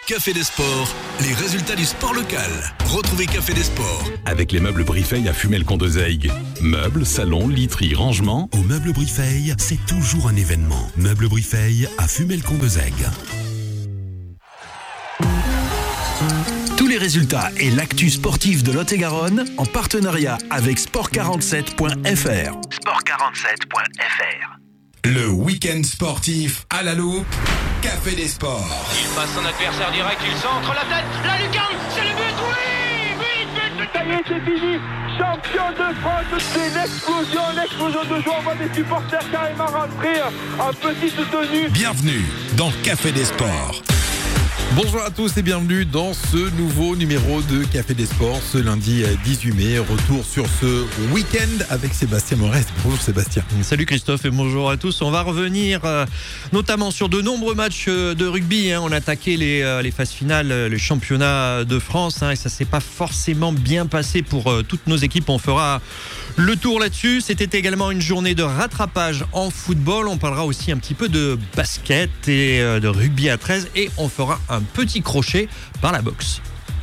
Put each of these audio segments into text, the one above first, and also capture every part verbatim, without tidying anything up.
Café des Sports, les résultats du sport local. Retrouvez Café des Sports avec les meubles Brifeil à Fumel-Condezaygues. Meubles, salons, literie, rangement. Au meuble Brifeil, c'est toujours un événement. Meubles Brifeil à Fumel-Condezaygues. Tous les résultats et l'actu sportif de Lot-et-Garonne en partenariat avec sport quarante-sept point f r. sport quarante-sept point f r. Le week-end sportif à la loupe, Café des Sports. Il passe son adversaire direct, il centre la tête, la lucarne, c'est le but, oui, oui, but, but, ça y est, c'est fini, champion de France, c'est l'explosion, l'explosion de joie, on voit des supporters carrément rentrer en petite tenue. Bienvenue dans Café des Sports. Bonjour à tous et bienvenue dans ce nouveau numéro de Café des Sports, ce lundi dix-huit mai. Retour sur ce week-end avec Sébastien Morès. Bonjour Sébastien. Salut Christophe et bonjour à tous. On va revenir euh, notamment sur de nombreux matchs euh, de rugby. Hein. On a attaqué les, euh, les phases finales, euh, les championnats de France. Hein, et ça ne s'est pas forcément bien passé pour euh, toutes nos équipes. On fera le tour là-dessus. C'était également une journée de rattrapage en football. On parlera aussi un petit peu de basket et euh, de rugby à treize. Et on fera un petit crochet par la boxe.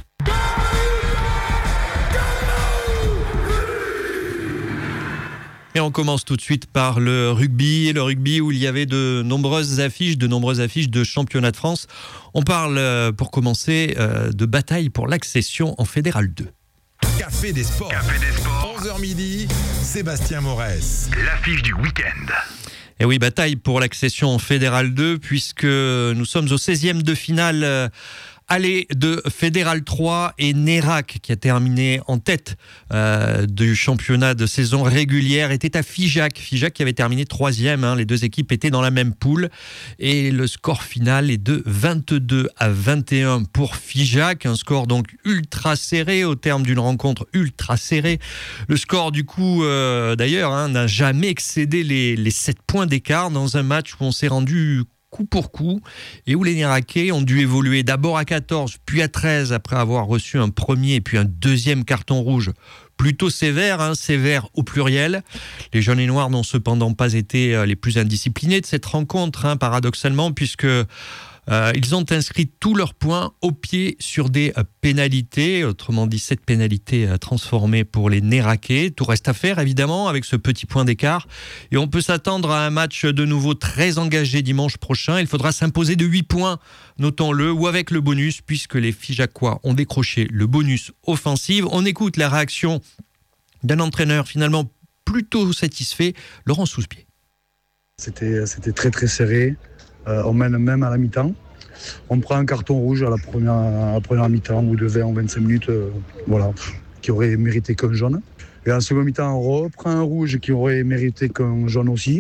Et on commence tout de suite par le rugby, et le rugby où il y avait de nombreuses affiches, de nombreuses affiches de championnat de France. On parle, pour commencer, de bataille pour l'accession en Fédéral deux. Café des Sports. Café des Sports. onze heures midi, Sébastien Morès. L'affiche du week-end. Et oui, bataille pour l'accession en Fédéral deux, puisque nous sommes au seizième de finale euh, aller de Fédéral trois, et Nérac, qui a terminé en tête euh, du championnat de saison régulière, était à Figeac. Figeac qui avait terminé troisième, hein, les deux équipes étaient dans la même poule, et le score final est de vingt-deux à vingt et un pour Figeac, un score donc ultra serré au terme d'une rencontre ultra serrée. Le score du coup, euh, d'ailleurs, hein, n'a jamais excédé les, les sept points d'écart dans un match où on s'est rendu coup pour coup, et où les Néraquais ont dû évoluer d'abord à quatorze, puis à treize, après avoir reçu un premier et puis un deuxième carton rouge plutôt sévère, hein, sévère au pluriel. Les jaunes et noirs n'ont cependant pas été les plus indisciplinés de cette rencontre, hein, paradoxalement, puisque Euh, ils ont inscrit tous leurs points au pied sur des euh, pénalités, autrement dit sept pénalités euh, transformées pour les Néraquais. Tout reste à faire évidemment avec ce petit point d'écart, et on peut s'attendre à un match de nouveau très engagé dimanche prochain. Il faudra s'imposer de huit points, notons-le, ou avec le bonus, puisque les Figeacois ont décroché le bonus offensif. On écoute la réaction d'un entraîneur finalement plutôt satisfait, Laurent Souspied. C'était, c'était très très serré. Euh, on mène même à la mi-temps. On prend un carton rouge à la première, à la première mi-temps, ou de vingt ou vingt-cinq minutes, euh, voilà, qui aurait mérité qu'un jaune. Et en second mi-temps, on reprend un rouge qui aurait mérité qu'un jaune aussi.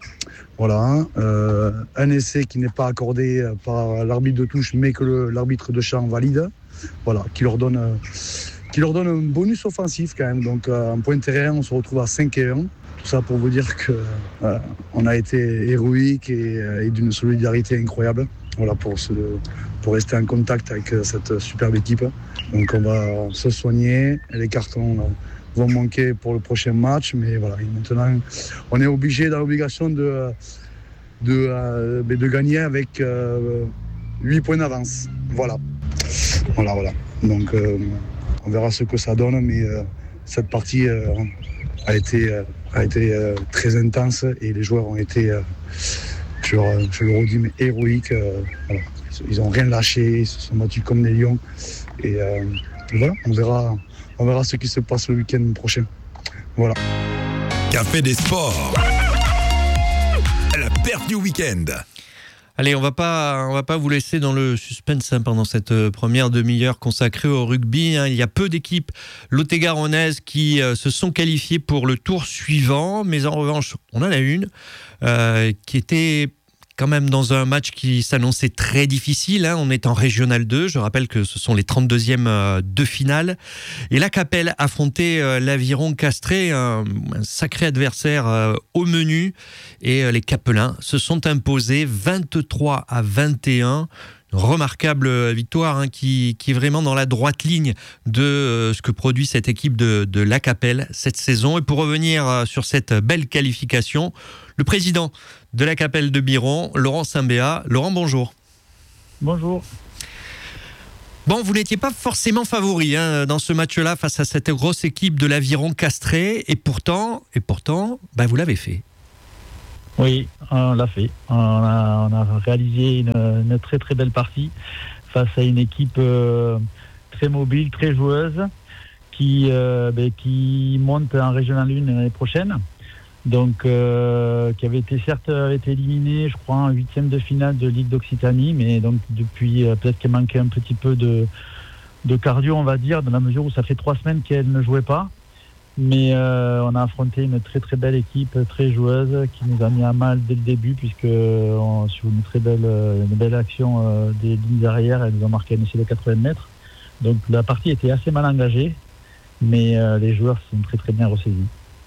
Voilà. Euh, un essai qui n'est pas accordé par l'arbitre de touche, mais que le, l'arbitre de champ valide. Voilà, qui leur donne, euh, qui leur donne un bonus offensif quand même. Donc euh, en point terrain, on se retrouve à cinq et un. Tout ça pour vous dire que euh, on a été héroïque et, et d'une solidarité incroyable. Voilà, pour, se, pour rester en contact avec cette superbe équipe. Donc on va se soigner. Les cartons vont manquer pour le prochain match, mais voilà. Et maintenant, on est obligé, dans l'obligation de de, de, de gagner avec euh, huit points d'avance. Voilà, voilà, voilà. Donc euh, on verra ce que ça donne, mais euh, cette partie euh, a été euh, a été euh, très intense, et les joueurs ont été, euh, je, je le redis, mais héroïques. Euh, voilà. Ils n'ont rien lâché, ils se sont battus comme des lions. Et euh, voilà, on verra, on verra ce qui se passe le week-end prochain. Voilà. Café des Sports. La perte du week-end. Allez, on va pas, on va pas vous laisser dans le suspense, hein, pendant cette première demi-heure consacrée au rugby. Hein. Il y a peu d'équipes lot-et-garonnaises qui euh, se sont qualifiées pour le tour suivant, mais en revanche, on en a une euh, qui était quand même dans un match qui s'annonçait très difficile, hein. On est en Régional deux, je rappelle que ce sont les trente-deuxièmes de finale. Et la Capelle affrontait euh, l'Aviron Castré, un, un sacré adversaire euh, au menu. Et euh, les Capelins se sont imposés vingt-trois à vingt et un. Remarquable victoire, hein, qui, qui est vraiment dans la droite ligne de euh, ce que produit cette équipe de, de La Capelle cette saison. Et pour revenir euh, sur cette belle qualification, le président de La Capelle de Biron, Laurent Saint-Béat. Laurent, bonjour. Bonjour. Bon, vous n'étiez pas forcément favori hein, dans ce match-là face à cette grosse équipe de l'Aviron Castré, et pourtant, et pourtant, bah, vous l'avez fait. Oui, on l'a fait. On a, on a réalisé une, une très très belle partie face à une équipe euh, très mobile, très joueuse, qui, euh, ben, qui monte en Régional un l'année prochaine. Donc, euh, qui avait été certes avait été éliminé, je crois, en huitième de finale de Ligue d'Occitanie, mais donc depuis euh, peut-être qu'elle manquait un petit peu de, de cardio, on va dire, dans la mesure où ça fait trois semaines qu'elle ne jouait pas. Mais euh, on a affronté une très très belle équipe, très joueuse, qui nous a mis à mal dès le début, puisque on, sur une très belle, une belle action euh, des lignes arrière, elles nous ont marqué un essai de quatre-vingts mètres. Donc la partie était assez mal engagée, mais euh, les joueurs sont très très bien ressaisis.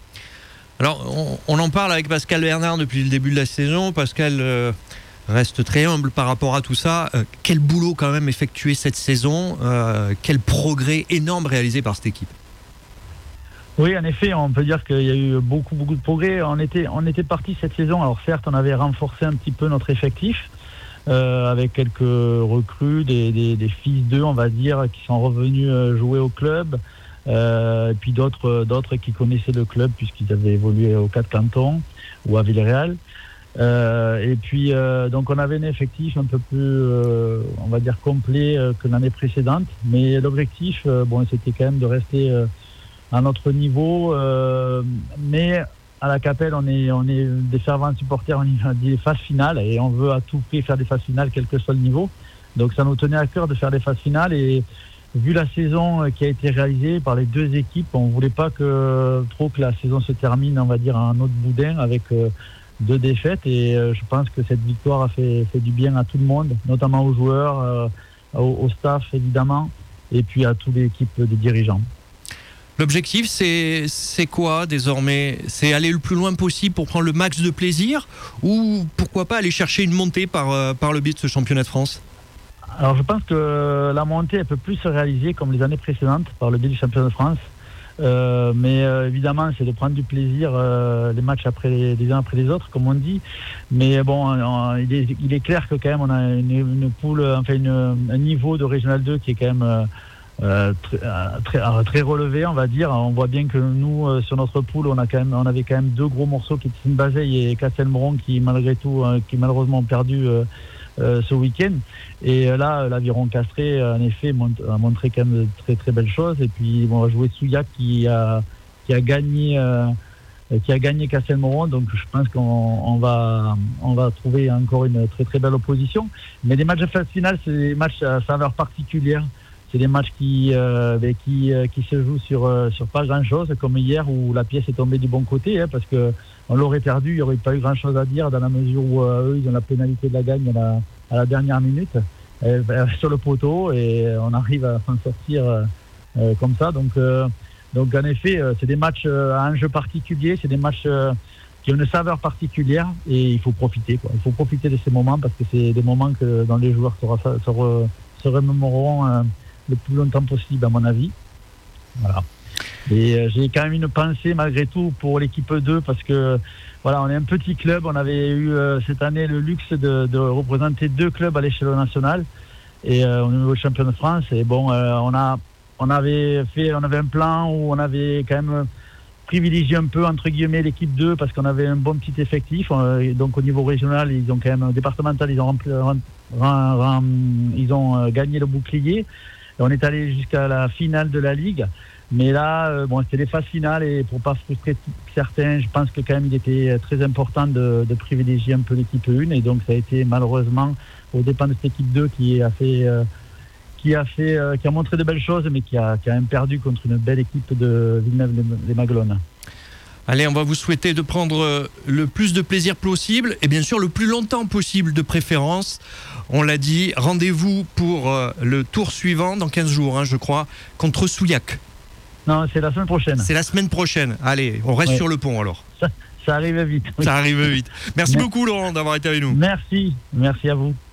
Alors, on, on en parle avec Pascal Bernard depuis le début de la saison. Pascal euh, reste très humble par rapport à tout ça. Euh, quel boulot quand même effectué cette saison, euh, quel progrès énorme réalisé par cette équipe. Oui, en effet, on peut dire qu'il y a eu beaucoup, beaucoup de progrès. On était, on était parti cette saison. Alors certes, on avait renforcé un petit peu notre effectif euh, avec quelques recrues, des, des, des fils d'eux, on va dire, qui sont revenus jouer au club. Euh, et puis d'autres, d'autres qui connaissaient le club puisqu'ils avaient évolué au Quatre Cantons ou à Villarreal. Euh, et puis euh, donc on avait un effectif un peu plus, euh, on va dire complet euh, que l'année précédente. Mais l'objectif, euh, bon, c'était quand même de rester euh, à notre niveau. Euh, mais à la Capelle, on est, on est des fervents supporters, on y dit des phases finales et on veut à tout prix faire des phases finales, quel que soit le niveau. Donc ça nous tenait à cœur de faire des phases finales et vu la saison qui a été réalisée par les deux équipes, on ne voulait pas que trop que la saison se termine, on va dire, à un autre boudin avec euh, deux défaites. Et euh, je pense que cette victoire a fait, fait du bien à tout le monde, notamment aux joueurs, euh, au, au staff évidemment, et puis à toute l'équipe des dirigeants. L'objectif, c'est, c'est quoi désormais ? C'est aller le plus loin possible pour prendre le max de plaisir, ou pourquoi pas aller chercher une montée par, euh, par le biais de ce championnat de France ? Alors je pense que la montée elle peut plus se réaliser comme les années précédentes par le biais du championnat de France. Euh, mais euh, évidemment c'est de prendre du plaisir euh, les matchs après les, les uns après les autres comme on dit. Mais bon, on, il, est, il est clair que quand même on a une, une poule, enfin une, un niveau de Régional deux qui est quand même euh, très, très, très relevé, on va dire. On voit bien que nous euh, sur notre poule on a quand même on avait quand même deux gros morceaux qui étaient Saint-Bazeille et Castelmoron qui malgré tout euh, qui malheureusement ont perdu euh, Euh, ce week-end. Et euh, là, l'Aviron Castré, en effet, mont- a montré quand même de très très belles choses. Et puis, bon, on va jouer Souillac qui a, qui a gagné, euh, qui a gagné Castelmoron. Donc, je pense qu'on on va, on va trouver encore une très très belle opposition. Mais les matchs de phase finale, c'est des matchs à saveur particulière. C'est des matchs qui, euh, qui, euh, qui se jouent sur, euh, sur pas grand-chose, comme hier où la pièce est tombée du bon côté, hein, parce que on l'aurait perdu, il n'y aurait pas eu grand-chose à dire dans la mesure où euh, eux, ils ont la pénalité de la gagne à la, à la dernière minute euh, sur le poteau et on arrive à s'en sortir euh, comme ça. Donc, euh, donc en effet, euh, c'est des matchs euh, à enjeu particulier, c'est des matchs euh, qui ont une saveur particulière et il faut profiter, quoi. Il faut profiter de ces moments parce que c'est des moments que dans les joueurs se, se, se, se remémoreront euh, le plus longtemps possible, à mon avis. Voilà. Et euh, j'ai quand même une pensée malgré tout pour l'équipe deux parce que voilà, on est un petit club. On avait eu euh, cette année le luxe de, de représenter deux clubs à l'échelle nationale et euh, au niveau champion de France. Et bon, euh, on a, on avait fait, on avait un plan où on avait quand même privilégié un peu entre guillemets l'équipe deux parce qu'on avait un bon petit effectif. Euh, donc au niveau régional, ils ont quand même départemental, ils ont rempli, rem, rem, rem, ils ont euh, gagné le bouclier. Et on est allé jusqu'à la finale de la Ligue. Mais là, euh, bon, c'était les phases finales et pour pas frustrer certains, je pense que quand même il était très important de, de privilégier un peu l'équipe un et donc ça a été malheureusement au dépend de cette équipe deux qui a fait, euh, qui a fait, euh, qui a montré de belles choses, mais qui a, qui a même perdu contre une belle équipe de Villeneuve-les-Maglones. Allez, on va vous souhaiter de prendre le plus de plaisir possible et bien sûr le plus longtemps possible de préférence. On l'a dit, rendez-vous pour le tour suivant dans quinze jours, hein, je crois, contre Souillac. Non, c'est la semaine prochaine. C'est la semaine prochaine. Allez, on reste ouais. sur le pont alors. Ça, ça arrive vite. Oui. Ça arrive vite. Merci, Merci beaucoup Laurent d'avoir été avec nous. Merci, merci à vous.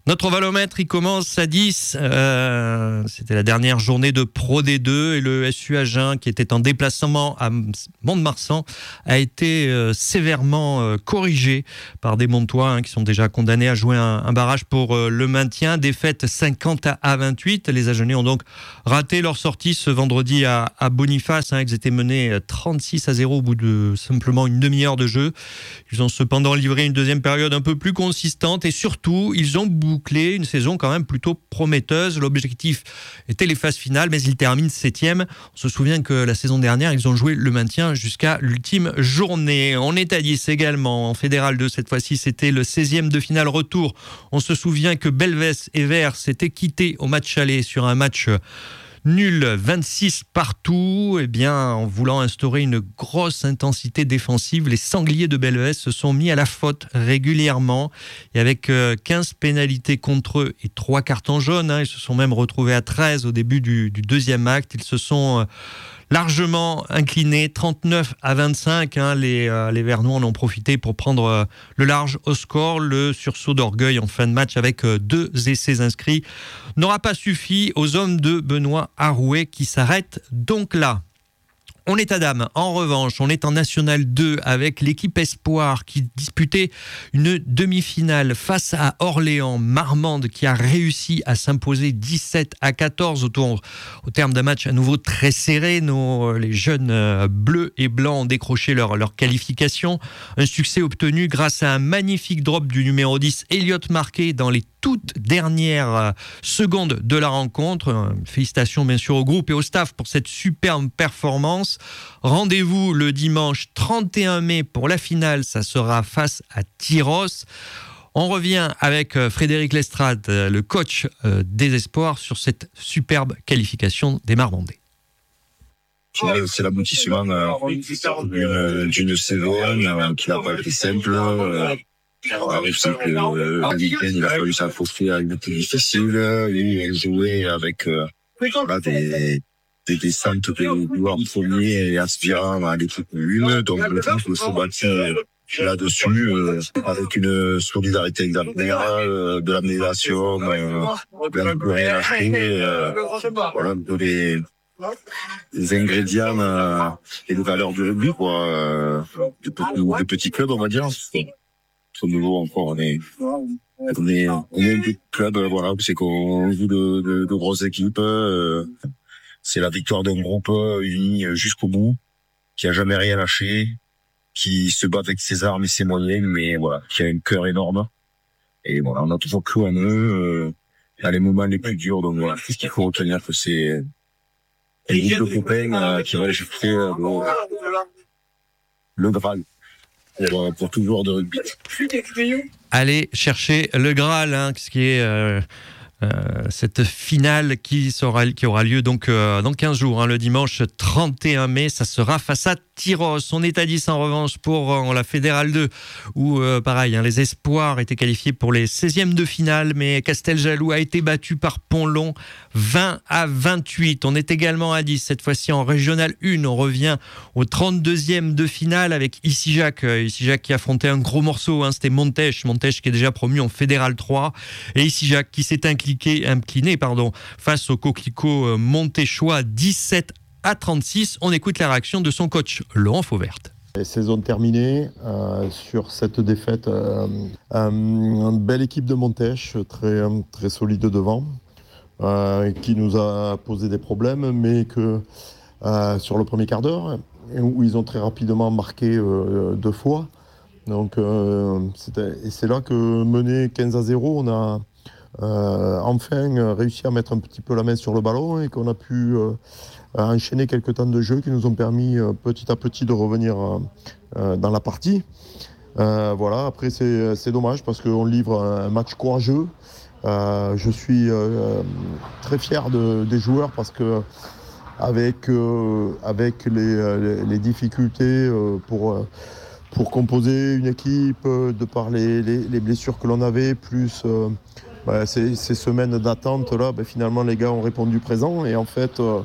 Notre valomètre, il commence à dix. Euh, c'était la dernière journée de Pro D deux et le S U Agen, qui était en déplacement à Mont-de-Marsan, a été euh, sévèrement euh, corrigé par des Montois hein, qui sont déjà condamnés à jouer un, un barrage pour euh, le maintien. Défaite cinquante à vingt-huit. Les Agenais ont donc raté leur sortie ce vendredi à, à Boniface. Hein. Ils étaient menés trente-six à zéro au bout de simplement une demi-heure de jeu. Ils ont cependant livré une deuxième période un peu plus consistante et surtout, ils ont bouclé une saison quand même plutôt prometteuse. L'objectif était les phases finales, mais ils terminent septième. On se souvient que la saison dernière, ils ont joué le maintien jusqu'à l'ultime journée. On est à dix également. En Fédéral deux, cette fois-ci, c'était le seizième de finale retour. On se souvient que Belvès et Vert s'étaient quittés au match aller sur un match nul, vingt-six partout. Eh bien, en voulant instaurer une grosse intensité défensive, les sangliers de Belvès se sont mis à la faute régulièrement. Et avec quinze pénalités contre eux et trois cartons jaunes, hein, ils se sont même retrouvés à treize au début du, du deuxième acte. Ils se sont euh, largement inclinés, trente-neuf à vingt-cinq. Hein, les, euh, les Vernois en ont profité pour prendre euh, le large au score. Le sursaut d'orgueil en fin de match avec euh, deux essais inscrits n'aura pas suffi aux hommes de Benoît Arouet qui s'arrêtent donc là. On est à Dames. En revanche, on est en National deux avec l'équipe Espoir qui disputait une demi-finale face à Orléans. Marmande qui a réussi à s'imposer dix-sept à quatorze autour, au terme d'un match à nouveau très serré. Nos, les jeunes euh, bleus et blancs ont décroché leur, leur qualification. Un succès obtenu grâce à un magnifique drop du numéro dix, Elliot Marquet, dans les toutes dernières secondes de la rencontre. Félicitations bien sûr au groupe et au staff pour cette superbe performance. Rendez-vous le dimanche trente et un mai pour la finale, ça sera face à Tyros. On revient avec Frédéric Lestrade, le coach des Espoirs, sur cette superbe qualification des Marmandais. C'est l'aboutissement d'une, d'une saison qui n'a pas été simple. Alors, c'est que euh, le week-end, il a fallu s'affronter avec des plus difficiles et jouer avec euh, voilà, des, des descentes de joueurs premiers et aspirants à l'équipe une. Donc, le temps qu'il faut bâtir là-dessus euh, avec une solidarité exemplaire, euh, de l'abnégation, euh, de ne rien lâcher, euh, voilà, de les, les ingrédients euh, et les valeurs du rugby, quoi, euh, de, de, de petits clubs, on va dire. Au niveau encore, on est, on est, on est un petit club, voilà, c'est qu'on joue de, de, de grosses équipes, euh, c'est la victoire d'un groupe uni jusqu'au bout, qui a jamais rien lâché, qui se bat avec ses armes et ses moyens, mais voilà, qui a un cœur énorme. Et voilà, on a toujours cru en eux, euh, à les moments les plus durs, donc voilà, ce qu'il faut retenir, que c'est un groupe de copains, euh, qui va aller chercher euh, le, le Graal. Pour, pour tout joueur de rugby. Allez chercher le Graal, hein, ce qui est euh, euh, cette finale qui, sera, qui aura lieu donc euh, dans quinze jours, hein, le dimanche trente et un mai. Ça sera face à Tyros. On est à dix en revanche pour euh, la Fédérale deux, où euh, pareil, hein, les Espoirs étaient qualifiés pour les seizièmes de finale, mais Casteljaloux a été battu par Pont-Long vingt à vingt-huit. On est également à dix, cette fois-ci en Régional un. On revient au trente-deuxième de finale avec Issy-Jacques. Issy-Jacques qui affrontait un gros morceau, hein, c'était Montèche. Montèche qui est déjà promu en Fédéral trois. Et Issy-Jacques qui s'est incliné, incliné pardon, face au Coquelicot montéchois dix-sept à trente-six. On écoute la réaction de son coach, Laurent Fauvert. Saison terminée euh, sur cette défaite. Euh, euh, une belle équipe de Montèche, très, très solide devant, euh, qui nous a posé des problèmes, mais que euh, sur le premier quart d'heure, où ils ont très rapidement marqué euh, deux fois. Donc, euh, c'était, et c'est là que, mené quinze à zéro, on a euh, enfin réussi à mettre un petit peu la main sur le ballon et qu'on a pu euh, enchaîner quelques temps de jeu qui nous ont permis euh, petit à petit de revenir euh, dans la partie. Euh, voilà, après c'est, c'est dommage parce qu'on livre un match courageux. Euh, je suis euh, très fier de, des joueurs parce que avec, euh, avec les, les, les difficultés euh, pour, pour composer une équipe, de par les, les, les blessures que l'on avait, plus euh, bah, ces, ces semaines d'attente là, bah, finalement les gars ont répondu présent et en fait euh,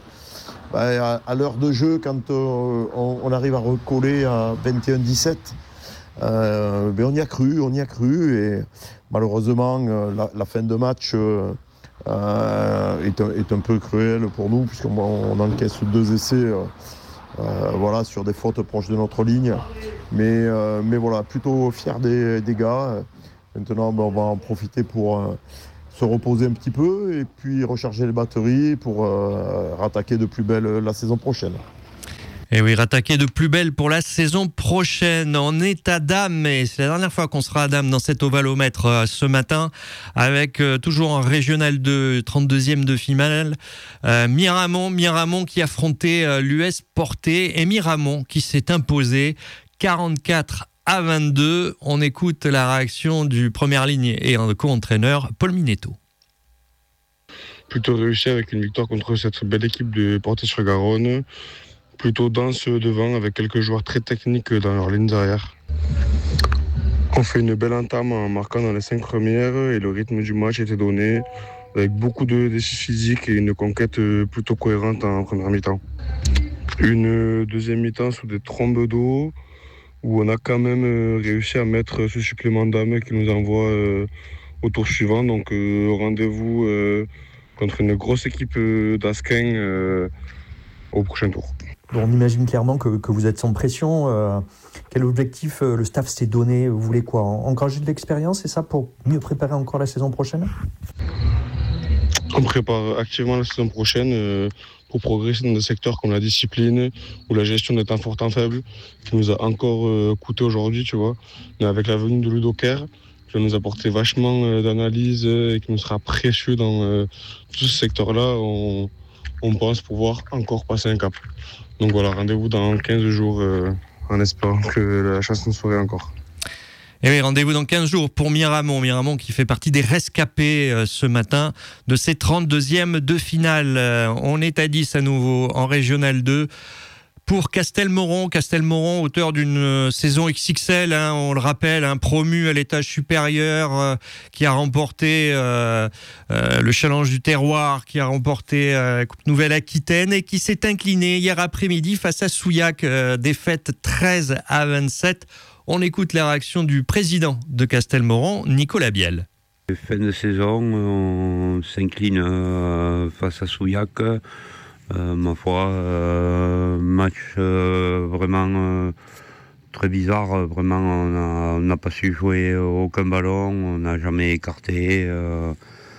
bah, à, à l'heure de jeu, quand euh, on, on arrive à recoller à vingt et un dix-sept, Euh, ben on y a cru, on y a cru et malheureusement la, la fin de match euh, est, un, est un peu cruelle pour nous puisqu'on on encaisse deux essais euh, euh, voilà, sur des fautes proches de notre ligne. Mais, euh, mais voilà, plutôt fier des, des gars. Maintenant ben, on va en profiter pour euh, se reposer un petit peu et puis recharger les batteries pour euh, rattaquer de plus belle la saison prochaine. Et oui, rattaquer de plus belle pour la saison prochaine. On est à Dames, et c'est la dernière fois qu'on sera à Dames dans cet ovalomètre euh, ce matin, avec euh, toujours en Régional deux, trente-deuxième de finale, euh, Miramont, Miramont qui affrontait euh, l'U S Porté, et Miramont qui s'est imposé quarante-quatre à vingt-deux. On écoute la réaction du première ligne et un co-entraîneur, Paul Minetto. Plutôt réussi avec une victoire contre cette belle équipe de Porté-sur-Garonne. Plutôt dense devant avec quelques joueurs très techniques dans leur ligne d'arrière. On fait une belle entame en marquant dans les cinq premières et le rythme du match était donné avec beaucoup de défis physiques et une conquête plutôt cohérente en première mi-temps. Une deuxième mi-temps sous des trombes d'eau où on a quand même réussi à mettre ce supplément d'âme qui nous envoie au tour suivant. Donc rendez-vous contre une grosse équipe d'Asquin au prochain tour. Bon, on imagine clairement que, que vous êtes sans pression. Euh, quel objectif euh, le staff s'est donné ? Vous voulez quoi ? Engager de l'expérience, c'est ça, pour mieux préparer encore la saison prochaine ? On prépare activement la saison prochaine euh, pour progresser dans des secteurs comme la discipline ou la gestion des temps forts temps faibles, qui nous a encore euh, coûté aujourd'hui, tu vois. Mais avec la venue de Ludo Kerr, qui va nous apporter vachement euh, d'analyse et qui nous sera précieux dans euh, tout ce secteur-là, on, on pense pouvoir encore passer un cap. Donc voilà, rendez-vous dans quinze jours euh, en espérant que la chance nous sourit encore. Et oui, rendez-vous dans quinze jours pour Miramont. Miramont qui fait partie des rescapés euh, ce matin de ces trente-deuxièmes de finale. Euh, on est à dix à nouveau en Régional deux. Pour Castelmoron, Castelmoron, auteur d'une saison X X L, hein, on le rappelle, hein, promu à l'étage supérieur, euh, qui a remporté euh, euh, le challenge du terroir, qui a remporté euh, la Coupe Nouvelle-Aquitaine et qui s'est incliné hier après-midi face à Souillac, euh, défaite treize à vingt-sept. On écoute la réaction du président de Castelmoron, Nicolas Biel. Fin de saison, on s'incline euh, face à Souillac. Euh, ma foi, euh, match euh, vraiment euh, très bizarre. Vraiment, on n'a pas su jouer aucun ballon, on n'a jamais écarté. Euh,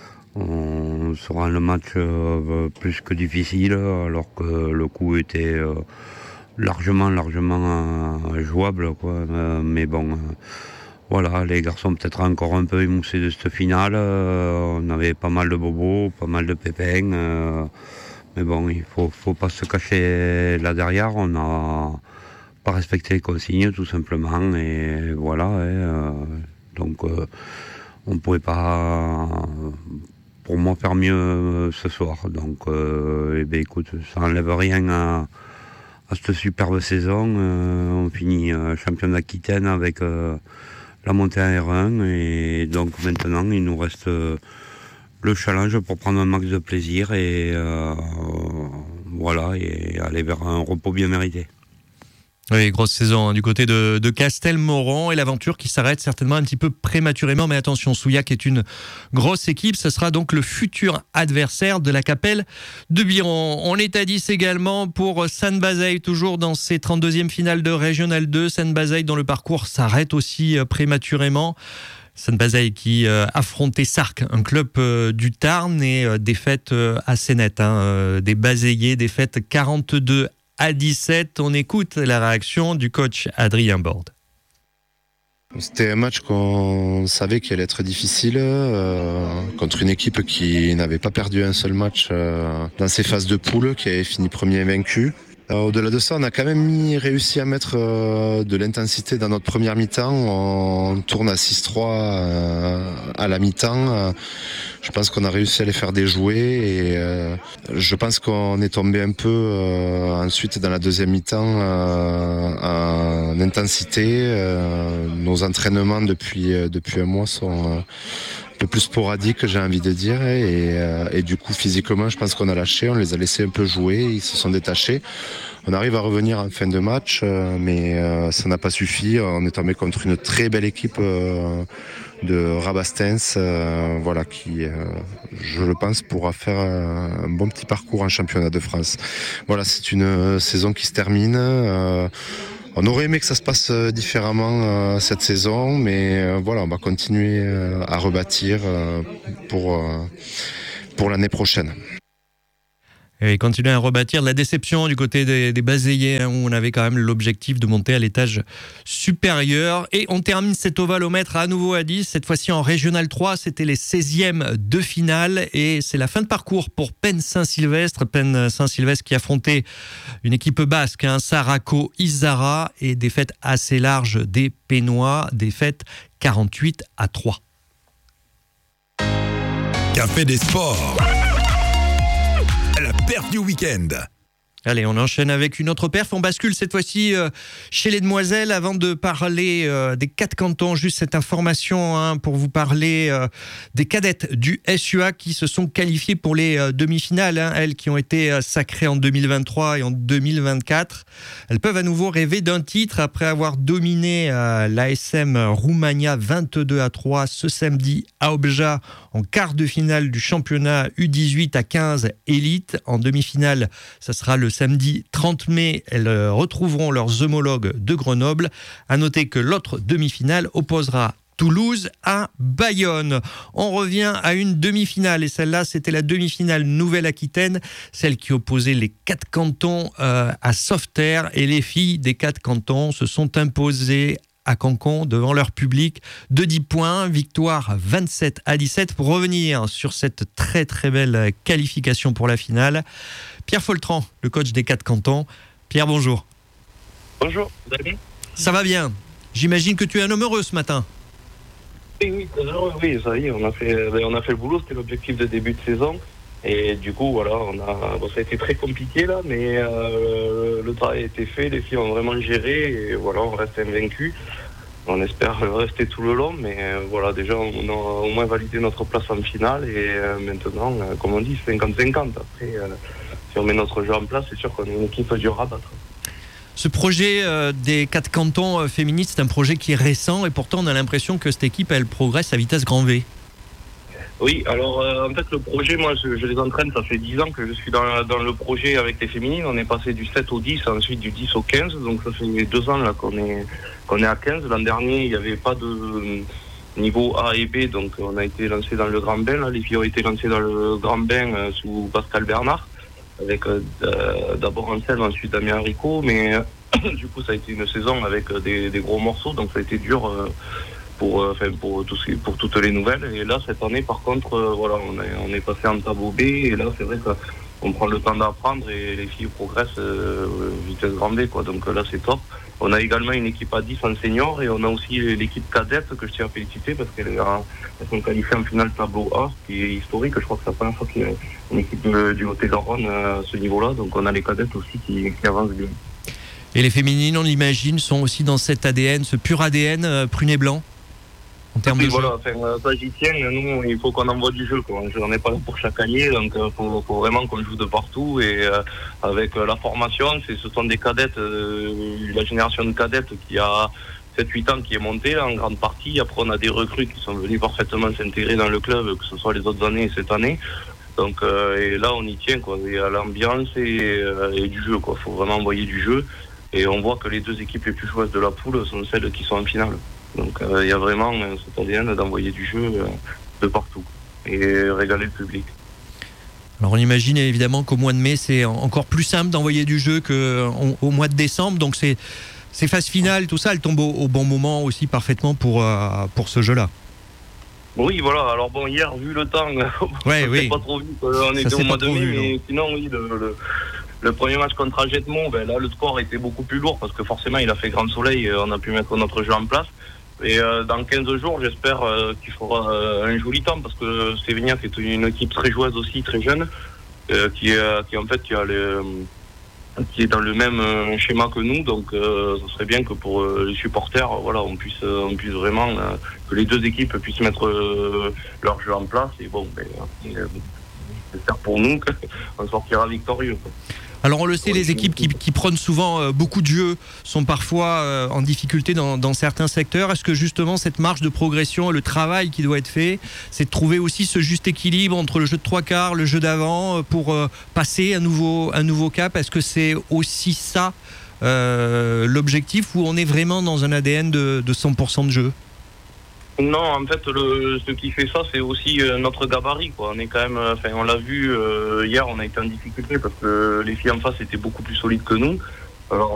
on se rend le match euh, plus que difficile, alors que le coup était euh, largement, largement euh, jouable, quoi. Euh, mais bon, euh, voilà, les garçons peut-être encore un peu émoussés de cette finale. Euh, on avait pas mal de bobos, pas mal de pépins. Euh, Mais bon, il faut, faut pas se cacher là derrière. On n'a pas respecté les consignes, tout simplement. Et voilà. Et, euh, donc, euh, on ne pouvait pas, pour moi, faire mieux ce soir. Donc, euh, eh bien, écoute, ça n'enlève rien à, à cette superbe saison. Euh, on finit euh, champion d'Aquitaine avec euh, la montée en R un. Et donc, maintenant, il nous reste... Euh, le challenge pour prendre un max de plaisir et euh, voilà, et aller vers un repos bien mérité. Oui, grosse saison hein, du côté de, de Castelmoron et l'aventure qui s'arrête certainement un petit peu prématurément, mais attention, Souillac est une grosse équipe, ce sera donc le futur adversaire de la Capelle de Biron. On est à dix également pour Sainte-Bazeille, toujours dans ses trente-deuxièmes finales de Régional deux. Sainte-Bazeille dont le parcours s'arrête aussi prématurément. Sainte-Bazeille qui euh, affrontait Sarcq, un club euh, du Tarn, et euh, défaite euh, assez nette, hein, euh, des Bazeillais, défaite quarante-deux à dix-sept. On écoute la réaction du coach Adrien Borde. C'était un match qu'on savait qu'il allait être difficile, euh, contre une équipe qui n'avait pas perdu un seul match euh, dans ses phases de poule, qui avait fini premier vaincu. Euh, au-delà de ça, on a quand même mis, réussi à mettre euh, de l'intensité dans notre première mi-temps. On tourne à six trois euh, à la mi-temps. Euh, je pense qu'on a réussi à les faire déjouer et euh, je pense qu'on est tombé un peu euh, ensuite dans la deuxième mi-temps euh, en intensité. Euh, nos entraînements depuis, euh, depuis un mois sont... Euh, peu plus sporadique, j'ai envie de dire. Et, euh, et du coup, physiquement, je pense qu'on a lâché. On les a laissés un peu jouer. Ils se sont détachés. On arrive à revenir en fin de match, euh, mais euh, ça n'a pas suffi. On est tombé contre une très belle équipe euh, de Rabastens, euh, voilà, qui, euh, je le pense, pourra faire un, un bon petit parcours en championnat de France. Voilà, c'est une euh, saison qui se termine. Euh, on aurait aimé que ça se passe différemment euh, cette saison, mais euh, voilà, on va continuer euh, à rebâtir euh, pour, euh, pour l'année prochaine. Et continuer à rebâtir de la déception du côté des, des Baséliens, où on avait quand même l'objectif de monter à l'étage supérieur. Et on termine cet ovalomètre à nouveau à dix, cette fois-ci en Régional trois. C'était les seizièmes de finale et c'est la fin de parcours pour Penn Saint-Sylvestre. Penn Saint-Sylvestre qui affrontait une équipe basque, hein, Saraco Izara, et défaite assez large des Pénois, défaite quarante-huit à trois. Café des sports. La perf du week-end. Allez, on enchaîne avec une autre perf. On bascule cette fois-ci euh, chez les demoiselles avant de parler euh, des quatre cantons. Juste cette information hein, pour vous parler euh, des cadettes du S U A qui se sont qualifiées pour les euh, demi-finales. Hein, elles qui ont été euh, sacrées en deux mille vingt-trois et en deux mille vingt-quatre. Elles peuvent à nouveau rêver d'un titre après avoir dominé euh, l'A S M Roumania vingt-deux à trois ce samedi à Obja en quart de finale du championnat U dix-huit à quinze élite. En demi-finale, ça sera le samedi trente mai. Elles retrouveront leurs homologues de Grenoble. À noter que l'autre demi-finale opposera Toulouse à Bayonne. On revient à une demi-finale et celle-là, c'était la demi-finale Nouvelle-Aquitaine, celle qui opposait les quatre cantons euh, à Sauveterre, et les filles des quatre cantons se sont imposées à Cancon devant leur public de dix points, victoire vingt-sept à dix-sept. Pour revenir sur cette très très belle qualification pour la finale, Pierre Foltran, le coach des quatre cantons. Pierre, bonjour. Bonjour, vous allez bien ? Ça va bien. J'imagine que tu es un homme heureux ce matin. Oui, oui, oui, ça y est, on a fait, on a fait le boulot, c'était l'objectif de début de saison. Et du coup, voilà, on a, bon, ça a été très compliqué là, mais euh, le travail a été fait, les filles ont vraiment géré, et voilà, on reste invaincus. On espère rester tout le long, mais euh, voilà, déjà, on a au moins validé notre place en finale, et euh, maintenant, euh, comme on dit, cinquante cinquante. Après, euh, si on met notre jeu en place, c'est sûr qu'on est une équipe dure à battre. Ce projet euh, des quatre cantons euh, féministes, c'est un projet qui est récent, et pourtant, on a l'impression que cette équipe, elle progresse à vitesse grand V. Oui, alors euh, en fait le projet, moi je, je les entraîne, ça fait dix ans que je suis dans, dans le projet avec les féminines. On est passé du sept au dix, ensuite du dix au quinze, donc ça fait deux ans là qu'on est, qu'on est à quinze. L'an dernier, il n'y avait pas de niveau A et B, donc on a été lancé dans le grand bain. Là. Les filles ont été lancées dans le grand bain euh, sous Pascal Bernard, avec euh, d'abord Anselme, ensuite Damien Haricot, mais euh, du coup ça a été une saison avec des, des gros morceaux, donc ça a été dur. Euh, Pour, euh, enfin, pour, tout, pour toutes les nouvelles. Et là, cette année, par contre, euh, voilà, on est, on est passé en tableau B. Et là, c'est vrai qu'on prend le temps d'apprendre et les filles progressent euh, vitesse grand V, quoi. Donc là, c'est top. On a également une équipe à dix en senior et on a aussi l'équipe cadette que je tiens à féliciter parce qu'elles sont qualifiées en finale tableau A, ce qui est historique. Je crois que c'est la première fois qu'il y a une équipe de, du Lot-et-Garonne à ce niveau-là. Donc on a les cadettes aussi qui, qui avancent bien. Et les féminines, on l'imagine, sont aussi dans cet A D N, ce pur A D N euh, pruné blanc en termes oui, de voilà, jeu. enfin, ça j'y tiens. Nous, il faut qu'on envoie du jeu, quoi. On n'est pas là pour chaque année, donc il euh, faut, faut vraiment qu'on joue de partout. Et euh, avec euh, la formation, c'est, ce sont des cadettes, euh, la génération de cadettes qui a sept huit ans qui est montée là, en grande partie. Après, on a des recrues qui sont venues parfaitement s'intégrer dans le club, que ce soit les autres années et cette année. Donc, euh, et là, on y tient, quoi. Il y a l'ambiance et, euh, et du jeu, quoi. Il faut vraiment envoyer du jeu. Et on voit que les deux équipes les plus joueuses de la poule sont celles qui sont en finale. Donc il euh, y a vraiment euh, cet A D N d'envoyer du jeu euh, de partout et régaler le public. Alors on imagine évidemment qu'au mois de mai c'est encore plus simple d'envoyer du jeu qu'au mois de décembre, donc c'est, ces phases finales, tout ça, elles tombent au, au bon moment aussi parfaitement pour, euh, pour ce jeu-là. Oui, voilà, alors bon, hier, vu le temps, ouais, oui. pas trop vite, on était au mois de mai, mais sinon oui, le, le, le premier match contre Agetmont, ben là le score était beaucoup plus lourd parce que forcément il a fait grand soleil, on a pu mettre notre jeu en place. Et euh, dans quinze jours, j'espère euh, qu'il fera euh, un joli temps parce que Sévignac est une équipe très joueuse aussi, très jeune, euh, qui, euh, qui en fait qui a les, qui est dans le même euh, schéma que nous, donc euh, ce serait bien que pour euh, les supporters, voilà, on puisse, euh, on puisse vraiment euh, que les deux équipes puissent mettre euh, leur jeu en place. Et bon, ben, euh, j'espère pour nous qu'on sortira victorieux, quoi. Alors on le sait, les équipes qui, qui prônent souvent euh, beaucoup de jeux sont parfois euh, en difficulté dans, dans certains secteurs. Est-ce que justement cette marge de progression et le travail qui doit être fait, c'est de trouver aussi ce juste équilibre entre le jeu de trois quarts, le jeu d'avant, euh, pour euh, passer un nouveau, un nouveau cap? Est-ce que c'est aussi ça euh, l'objectif, ou on est vraiment dans un A D N de, de cent pour cent de jeu? Non, en fait, le, ce qui fait ça, c'est aussi euh, notre gabarit, quoi. On est quand même, enfin, on l'a vu euh, hier, on a été en difficulté parce que les filles en face étaient beaucoup plus solides que nous. Alors,